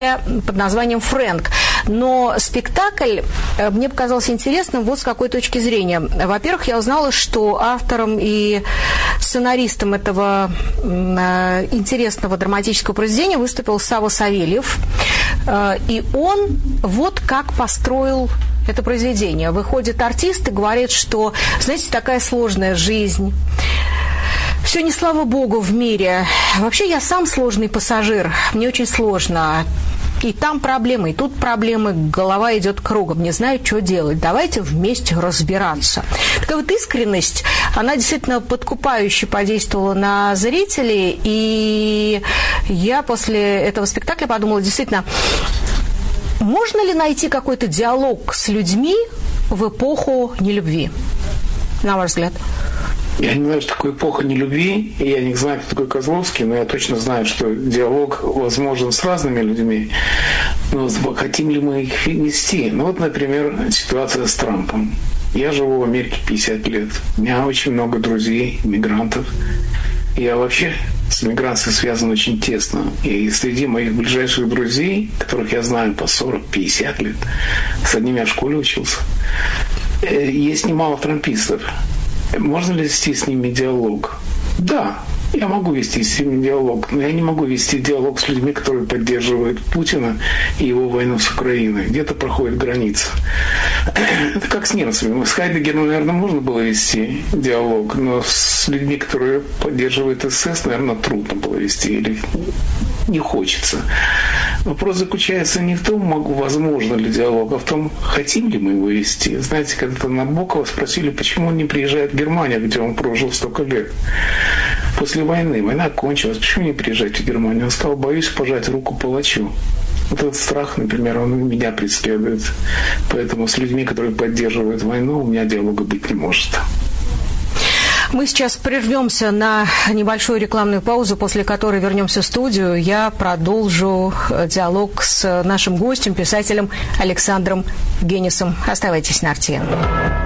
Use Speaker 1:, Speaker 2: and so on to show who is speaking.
Speaker 1: под названием «Фрэнк». Но спектакль мне показался интересным вот с какой точки зрения. Во-первых, я узнала, что автором и сценаристом этого интересного драматического произведения выступил Савва Савельев. И он вот как построил это произведение. Выходит артист и говорит, что, знаете, такая сложная жизнь. Все не слава богу в мире. Вообще я сам сложный пассажир. Мне очень сложно. И там проблемы, и тут проблемы. Голова идет кругом. Не знаю, что делать. Давайте вместе разбираться. Такая вот искренность, она действительно подкупающе подействовала на зрителей. И я после этого спектакля подумала, действительно, можно ли найти какой-то диалог с людьми в эпоху нелюбви, на ваш взгляд?
Speaker 2: Я не знаю, что такое эпоха нелюбви, и я не знаю, кто такой Козловский, но я точно знаю, что диалог возможен с разными людьми. Но хотим ли мы их вести? Ну вот, например, ситуация с Трампом. Я живу в Америке 50 лет. У меня очень много друзей, мигрантов. Я вообще с миграцией связан очень тесно. И среди моих ближайших друзей, которых я знаю по 40-50 лет, с одними я в школе учился, есть немало трампистов. Можно ли вести с ними диалог? Да, я могу вести с ними диалог, но я не могу вести диалог с людьми, которые поддерживают Путина и его войну с Украиной. Где-то проходит граница. Это как с немцами. С Хайдегером, наверное, можно было вести диалог, но с людьми, которые поддерживают СС, наверное, трудно было вести или не хочется. Вопрос заключается не в том, возможно ли диалог, а в том, хотим ли мы его вести. Знаете, когда-то Набокова спросили, почему он не приезжает в Германию, где он прожил столько лет. После войны, война кончилась, почему не приезжать в Германию? Он сказал, боюсь пожать руку палачу. Вот этот страх, например, он меня преследует. Поэтому с людьми, которые поддерживают войну, у меня диалога быть не может.
Speaker 1: Мы сейчас прервемся на небольшую рекламную паузу, после которой вернемся в студию. Я продолжу диалог с нашим гостем, писателем Александром Генисом. Оставайтесь на RTN.